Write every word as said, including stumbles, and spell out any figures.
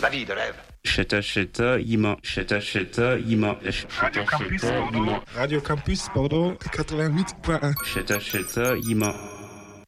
ta vie de rêve? Cheta cheta ima, cheta cheta ima, cheta cheta ima, Radio Campus, pardon, quatre-vingt-huit point un. cheta cheta ima.